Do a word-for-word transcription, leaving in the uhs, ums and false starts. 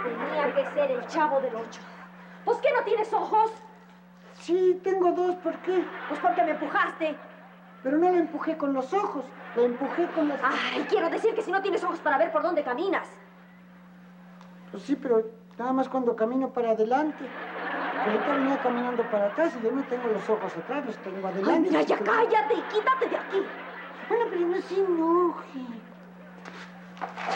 Tenía que ser el Chavo del Ocho. ¿Pues qué, no tienes ojos? Sí, tengo dos. ¿Por qué? Pues porque me empujaste. Pero no la empujé con los ojos. La empujé con las... Ay, quiero decir que si no tienes ojos para ver por dónde caminas. Pues sí, pero nada más cuando camino para adelante. Que ahorita venía caminando para atrás y yo no tengo los ojos atrás, los tengo adelante. Ay, mira, ya porque... cállate y quítate de aquí. Bueno, pero no se enoje.